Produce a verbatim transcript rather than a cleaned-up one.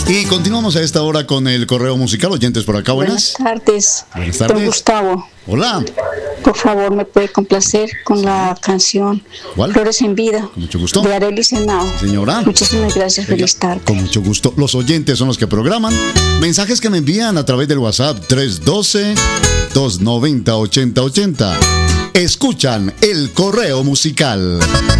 Y continuamos a esta hora con el correo musical. Oyentes por acá, buenas. Buenas tardes. Buenas tardes. Don Gustavo. Hola. Por favor, me puede complacer con la canción ¿Cuál? Flores en Vida. Con mucho gusto. De Arely Senao. Señora. Muchísimas gracias. Feliz tarde. Con mucho gusto. Los oyentes son los que programan. Mensajes que me envían a través del WhatsApp tres uno dos, dos nueve cero, ocho cero ocho cero. Escuchan el correo musical.